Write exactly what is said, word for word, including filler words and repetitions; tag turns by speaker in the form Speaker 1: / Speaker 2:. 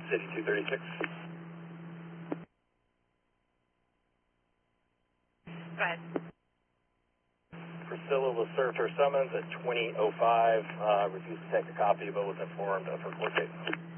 Speaker 1: City two thirty-six.
Speaker 2: Go ahead.
Speaker 1: Priscilla was served her summons at twenty oh five. Uh, refused to take a copy, but was informed of her court date.